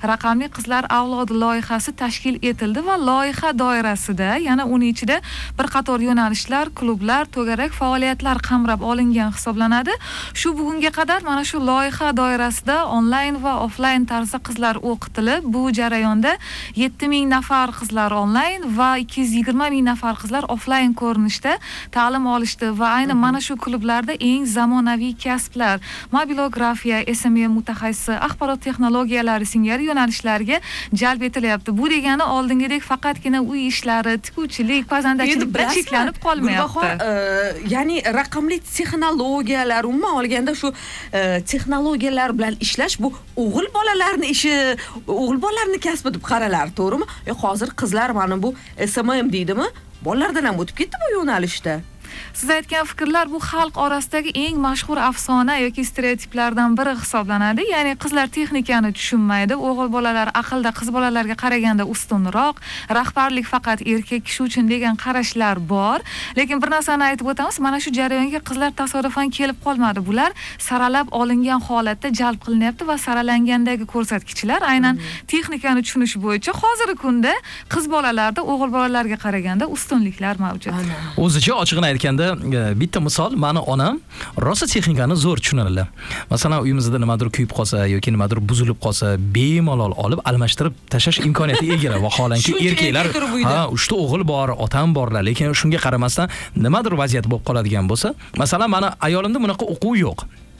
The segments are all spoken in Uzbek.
raqamli qizlar avlodi loyihasi tashkil etildi va loyiha doirasida yana uning ichida bir qator yo'nalishlar, klublar, to'garak faoliyatlar qamrab olingan hisoblanadi. Shu bugunga qadar mana shu loyiha doirasida onlayn va offlayn tarzda qizlar o'qitilib, bu jarayonda 7000 nafar qizlar onlayn va 220 ming nafar qizlar offlayn ko'rinishda ta'lim olishdi va aynan mana shu klublarda eng zamonaviy kasblar, mobilografiya, SMM mutaxassisi, axborot texnologiyalari singari yo'nalishlarga jalb etilyapti. Bu degani oldingidek faqatgina uy ishlari, tikuvchilik, pazandachilik bilan cheklanib qolmayapti. Ya'ni raqamli texnologiyalar, umuman olganda shu texnologiyalar bilan ishlash bu o'g'il bolalarning ishi, o'g'il bolalarning kasbi deb qaralar, to'g'rimi? Hozir qizlar mana bu SMM deydimi? Bolalardan ham o'tib ketdi bu yo'nalishda. Siz aytgan fikrlar bu xalq orasidagi eng mashhur afsona yoki stereotiplardan biri hisoblanadi. Ya'ni qizlar texnikani tushunmaydi, o'g'il bolalar aqlda qiz bolalarga qaraganda ustunroq, rahbarlik faqat erkak kishi uchun degan qarashlar bor. Lekin bir narsani aytib o'tamiz, mana shu jarayonga qizlar tasodifan kelib qolmadi. Bular saralab olingan holatda jalb qilinyapti va saralangandagi ko'rsatkichlar aynan texnikani tushunish bo'yicha hozirgi kunda qiz bolalarda o'g'il bolalarga qaraganda ustunliklar mavjud. O'zicha ochig'ini aytganda bitta misol, mani onam rosa texnikani zo'r tushunadilar. Masalan, uyimizda nimadir kuyib qolsa yoki nimadir buzilib qolsa, bemalol olib almashtirib tashlash imkoniyati egalar. Vaholanki erkaklar, ha, 3 ta o'g'il bor, otam borlar, lekin shunga qaramasdan nimadir vaziyat bo'lib qoladigan bo'lsa, masalan, mani ayolimda bunaqa o'quv yo'q.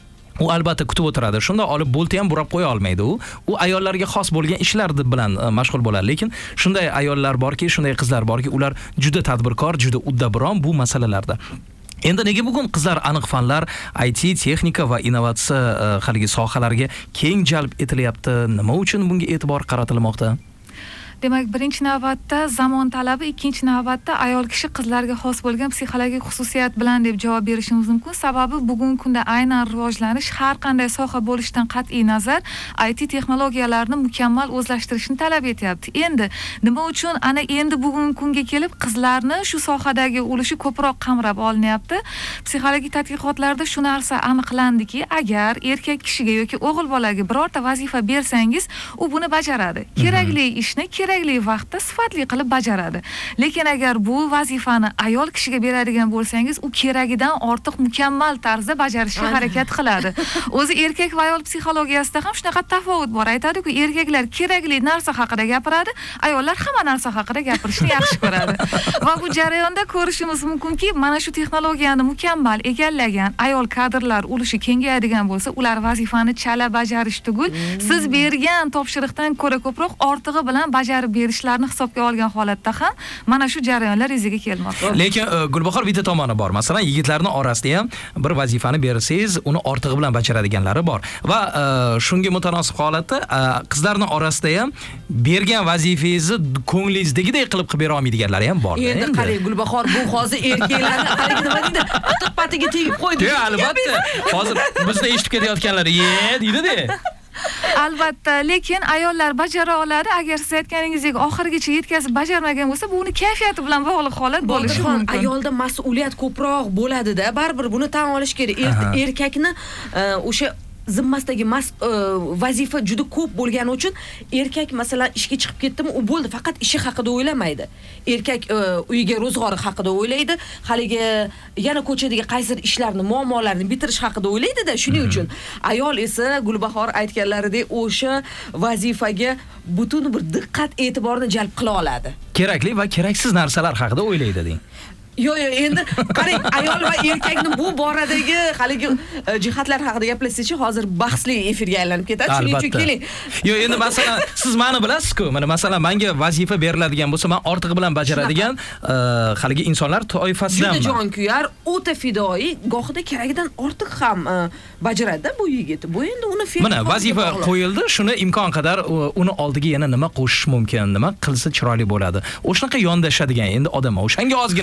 U albatta kutib o'tiradi. Shunda olib boltni ham burab qo'ya olmaydi u. U ayollarga xos bo'lgan ishlar bilan mashg'ul bo'ladi. Lekin shunday ayollar borki, shunday qizlar borki, ular juda tadbirkor, juda uddaburon bu masalalarda. Endi nega bugun qizlar aniq fanlar, IT, texnika va innovatsiya haligi sohalarga keng jalb etilyapti? Nima uchun bunga e'tibor qaratilmoqda? Demak, birinchi navbatda zamon talabi, ikkinchi navbatda ayol kishi qizlarga xos bo'lgan psixologik xususiyat bilan deb javob berishimiz mumkin. Sababi bugungi kunda aynan rivojlanish har qanday soha bo'lishidan qat'iy nazar IT texnologiyalarini mukammal o'zlashtirishni talab etyapti. Endi nima uchun endi bugungi kunga kelib qizlarni shu sohadagi ulushi ko'proq qamrab olinyapti? Psixologik tadqiqotlarda shu narsa aniqlandiki, agar erkak kishiga yoki o'g'il bolaga birorta vazifa bersangiz, u buni bajaradi. Kerakli ishni kerakli vaqtda sifatli qilib bajaradi. Lekin agar bu vazifani ayol kishiga beradigan bo'lsangiz, u keragidan ortiq mukammal tarzda bajarishga harakat qiladi. O'zi erkak va ayol psixologiyasida ham shunaqa tafovut bor. Aytadi-ku, erkaklar kerakli narsa haqida gapiradi, ayollar hamma narsa haqida gapirishni yaxshi ko'radi. Va bu jarayonda ko'rishimiz mumkinki, mana shu texnologiyani mukammal egallagan ayol kadrlar ulushi kengayadigan bo'lsa, ular vazifani chala bajarish tugul, siz bergan topshiriqdan ko'ra ko'proq ortig'i bilan bajarib berishlarini hisobga olgan holatda ham mana shu jarayonlar yuzaga kelmoqda. Lekin Gulbahor bitta tomoni bor. Masalan, yigitlarning orasida ham bir vazifani bersangiz, uni ortig'i bilan bajaradiganlari bor. Va shunga mutanosib holatda qizlarning orasida ham bergan vazifangizni ko'nglingizdagidek qilib bera olmaydiganlari ham bor. Endi qarang, Gulbahor, bu hozir erkaklarni qarang, nima deydi? Patiga tegib qo'ydi. Yo'q, albatta. Hozir bizni eshitib ketayotganlar, deydi-da. Albatta, lekin ayollar bajara oladi. Agar siz aytganingizdek oxirigacha yetkazib bajarmagan bo'lsa, bu uni kayfiyati bilan bog'liq holat bo'lishi mumkin. Ayolda mas'uliyat ko'proq bo'ladi-da, baribir buni tan olish kerak. Erkakni o'sha zimmasidagi vazifa juda ko'p bo'lgani uchun erkak masalan ishga chiqib ketdimi, u bo'ldi, faqat ishi haqida o'ylamaydi. Erkak uyiga ro'zg'ori haqida o'ylaydi, haligi yana ko'chadagi qaysidir ishlarni, muammolarni bitirish haqida o'ylaydi-da. Shuning uchun ayol esa Gulbahor aytganlaridek o'sha vazifaga butun bir diqqat e'tiborni jalb qila oladi. Kerakli va keraksiz narsalar haqida o'ylaydi deng. Yo'q, endi qarang, ayol va erkakning bu boradagi haligi jihatlar haqida gaplashsak, hozir bahsli efirga aylanib ketadi. Shuning uchun keling. Yo'q, endi masalan, siz meni bilasiz-ku. Mana masalan, menga vazifa beriladigan bo'lsa, men ortig'i bilan bajaradigan haligi insonlar toifasidanman. Juda jonkuyar, o'ta fidoyi, gohida keragidan ortiq ham bajaradi bu yigit. Bu endi uni fe'l. Mana vazifa qo'yildi, shuni imkon qadar uni oldiga yana nima qo'shish mumkin, nima qilsa chiroyli bo'ladi. O'shanaqa yondashadigan endi odam. O'shanga ozgina menga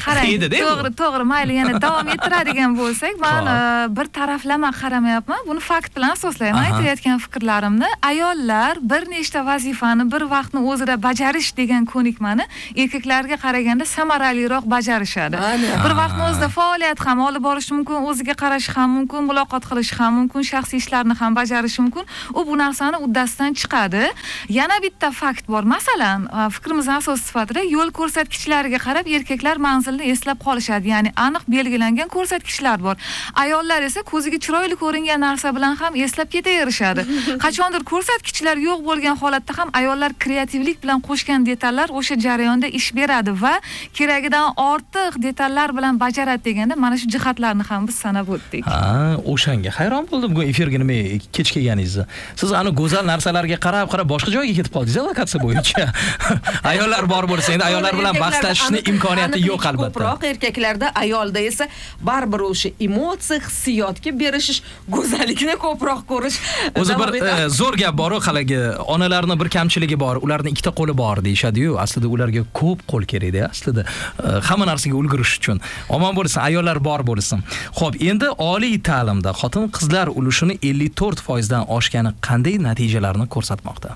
qarang, Edi-da bu. to'g'ri, mayli, yana davom ettiradigan bo'lsak, men bir taraflama qaramayapman. Buni fakt bilan asoslayman aytayotgan fikrlarimni. Ayollar bir nechta vazifani bir vaqtni o'zida bajarish degan ko'nikmani erkaklarga qaraganda samaraliroq bajarishadi. Bir vaqtni o'zida faoliyat ham olib borishi mumkin, o'ziga qarashi ham mumkin, muloqot qilishi ham mumkin, shaxsiy ishlarni ham bajarishi mumkin. U bu narsani uddasidan chiqadi. Yana bitta fakt bor. Masalan, fikrimizning asos sifatida yo'l ko'rsatkichlariga qarab erkaklar manzilni eslab qolishadi. Ya'ni aniq belgilangan ko'rsatkichlar bor. Ayollar esa ko'ziga chiroyli ko'ringan narsa bilan ham eslab ketaverishadi. Qachondir ko'rsatkichlar yo'q bo'lgan holatda ham ayollar kreativlik bilan qo'shgan detallar o'sha jarayonda ish beradi va keragidan ortiq detallar bilan bajaradi deganda mana shu jihatlarni ham biz sanab o'tdik. O'shanga hayron bo'ldim bugun efirga nima kech kelganingizni. Siz ana go'zal narsalarga qarab boshqa joyga ketib qoldingiz lokatsiya bo'yicha. Ayollar bor bo'lsa endi ayollar bilan bahslashishni imkoniyati yo'q albatta. Ko'proq erkaklarda, ayolda esa baribir o'sha emotsiya, hissiyotga berishish, go'zallikni ko'proq ko'rish. O'zi bir zo'r gap bor, haligi onalarning bir kamchiligi bor, ularning ikkita qo'li bor deyshadi-yu. Aslida ularga ko'p qo'l kerak-da, aslida hamma narsaga ulgurish uchun. Omon bo'lsin, ayollar bor bo'lsin. Xo'p, endi oliy ta'limda xotin-qizlar ulushini 54% dan oshgani qanday natijalarni ko'rsatmoqda?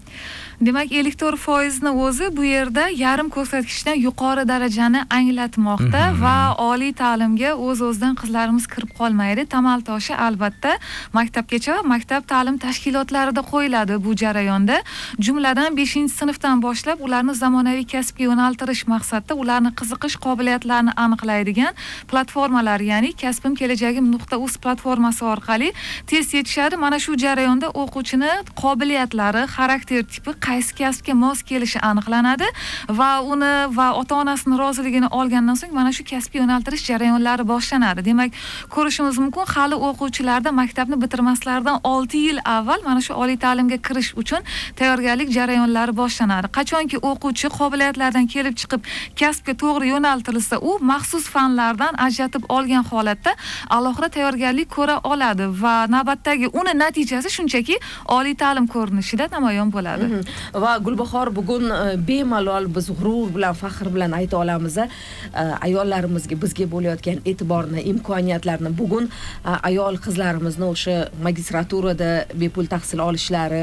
Demak, 54% ni o'zi bu yerda yarim ko'rsatkichdan yuqori darajani anglatmoqda va oliy ta'limga o'z-o'zidan qizlarimiz kirib qolmaydi. Tamal toshi albatta maktabgacha va maktab ta'lim tashkilotlarida qo'yiladi bu jarayonda. Jumladan 5-sinfdan boshlab ularni zamonaviy kasbga yo'naltirish maqsadida ularni qiziqish qobiliyatlarini aniqlaydigan platformalar, ya'ni kasbim kelajagim.uz platformasi orqali test yetishadi. Mana shu jarayonda o'quvchini qobiliyatlari, xarakter tipi qaysi kasbga mos kelishi aniqlanadi va uni va ota-onasining roziligini olgandan so'ng mana shu kasbga yo'naltirish jarayonlari boshlanadi. Demak, ko'rishimiz mumkin, hali o'quvchilarda maktabni bitirmaslaridan 6 yil avval mana shu oliy ta'limga kirish uchun tayyorgarlik jarayonlari boshlanadi. Qachonki o'quvchi qobiliyatlardan kelib chiqib kasbga to'g'ri yo'naltirilsa, u maxsus fanlardan ajratib olgan holatda alohida tayyorgarlik ko'ra oladi va navbatdagi uni natijasi shunchaki oliy ta'lim ko'rinishida namoyon bo'ladi. Va Gulbahor, bugun bemalol biz g'urur bilan, faxr bilan ayta olamiz, ayollarimizga, bizga bo'layotgan e'tiborni, imkoniyatlarni, bugun ayol qizlarimizni o'sha magistraturada bepul tahsil olishlari,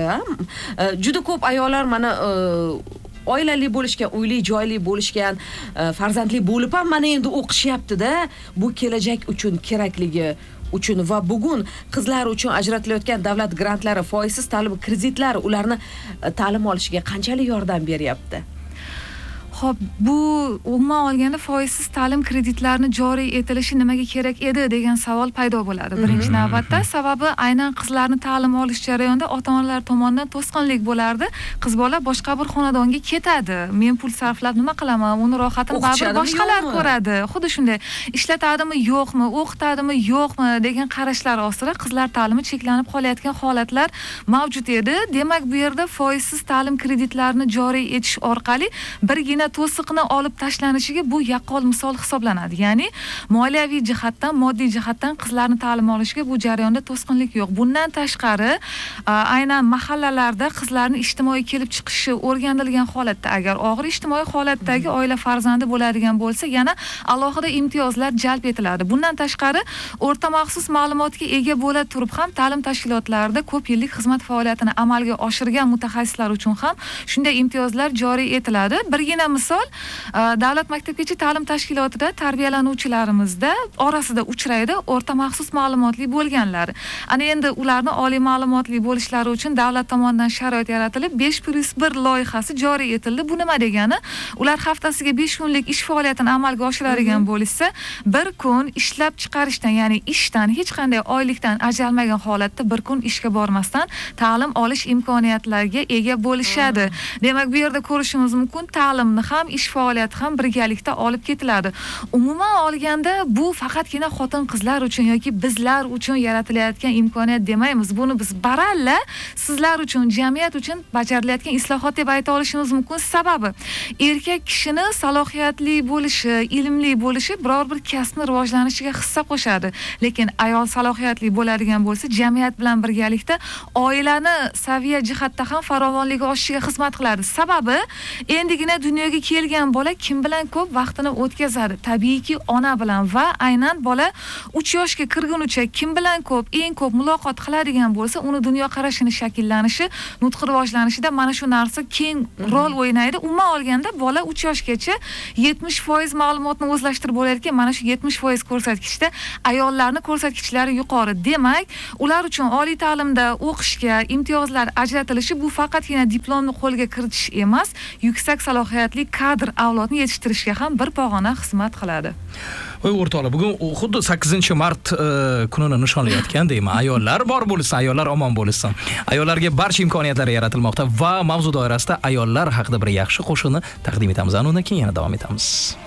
juda ko'p ayollar mana oilali bo'lishgan, uyli joyli bo'lishgan, farzandli bo'lib ham mana endi o'qishyapti-da, bu kelajak uchun kerakligi uchun va bugun qizlar uchun ajratilayotgan davlat grantlari, foizsiz ta'lim kreditlari ularni ta'lim olishiga qanchalik yordam beryapti? Xo'p, bu umuman olganda foizsiz ta'lim kreditlarini joriy etilishi nimaga kerak edi degan savol paydo bo'ladi. Birinchi navbatda sababi aynan qizlarni ta'lim olish jarayonida ota-onalar tomonidan to'sqinlik bo'lardi. Qiz bola boshqa bir xonadonga ketadi. Men pul sarflab nima qilaman? Uni rohatini baribir boshqalar ko'radi. Xuddi shunday. Ishlatadimi, yo'qmi, o'qitadimi, yo'qmi degan qarashlar ostida qizlar ta'limi cheklanib qolayotgan holatlar mavjud edi. Demak, bu yerda foizsiz ta'lim kreditlarini joriy etish orqali birgina to'siqni olib tashlanishiga bu yaqqol misol hisoblanadi. Ya'ni moliyaviy jihatdan, moddiy jihatdan qizlarni ta'lim olishiga bu jarayonda to'sqinlik yo'q. Bundan tashqari, aynan mahallalarda qizlarni ijtimoiy kelib chiqishi o'rganilgan holatda, agar og'ir ijtimoiy holatdagi oila farzandi bo'ladigan bo'lsa, yana alohida imtiyozlar jalb etiladi. Bundan tashqari, o'rta maxsus ma'lumotga ega bo'la turib ham ta'lim tashkilotlarida ko'p yillik xizmat faoliyatini amalga oshirgan mutaxassislar uchun ham shunday imtiyozlar joriy etiladi. Birgina misol, davlat maktabgacha ta'lim tashkilotida tarbiyalanuvchilarimizda orasida uchraydi o'rta maxsus ma'lumotli bo'lganlar. Ana endi ularni oliy ma'lumotli bo'lishlari uchun davlat tomonidan sharoit yaratilib 5+1 loyihasi joriy etildi. Bu nima degani? Ular haftasiga 5 kunlik ish faoliyatini amalga oshiradigan bo'lsa, bir kun ishlab chiqarishdan, ya'ni ishdan, hech qanday oylikdan ajralmagan holatda bir kun ishga bormasdan ta'lim olish imkoniyatlariga ega bo'lishadi. Demak, bu yerda ko'rishimiz mumkin, ta'limni ham, ish faoliyati ham birgalikda olib ketiladi. Umuman olganda bu faqatgina xotin-qizlar uchun yoki bizlar uchun yaratilayotgan imkoniyat demaymiz. Buni biz baralla sizlar uchun, jamiyat uchun bajarilayotgan islohot deb ayta olishimiz mumkin. Sababi erkak kishini salohiyatli bo'lishi, ilmli bo'lishi biror bir kasbni rivojlanishiga hissa qo'shadi. Lekin ayol salohiyatli bo'ladigan bo'lsa, jamiyat bilan birgalikda oilani saviya jihatda ham farovonligi oshishiga xizmat qiladi. Sababi endigina dunyoga dunyoga kelgan bola kim bilan ko'p vaqtini o'tkazadi? Tabiiyki, ona bilan va aynan bola 3 yoshga kirgunicha kim bilan eng ko'p muloqot qiladigan bo'lsa, uni dunyoqarashini shakllanishi, nutqi rivojlanishida mana shu narsa keng rol o'ynaydi. Umuman olganda bola 3 yoshgacha 70% ma'lumotni o'zlashtirib bo'lar ekan, mana shu 70% ko'rsatkichda ayollarning ko'rsatkichlari yuqori. Demak, ular uchun oliy ta'limda o'qishga imtiyozlar ajratilishi bu faqatgina diplomni qo'lga kiritish emas, yuksak salohiyatli kadr avlodni yetishtirishga ham bir pog'ona xizmat qiladi. Voy o'rtoqlar, bugun xuddi 8-mart kunini nishonlayotgan deyman. Ayollar bor bo'lsin, ayollar omon bo'lsin. Ayollarga barcha imkoniyatlar yaratilmoqda va mavzu doirasida ayollar haqida bir yaxshi qo'shiqni taqdim etamiz. Undan keyin yana davom etamiz.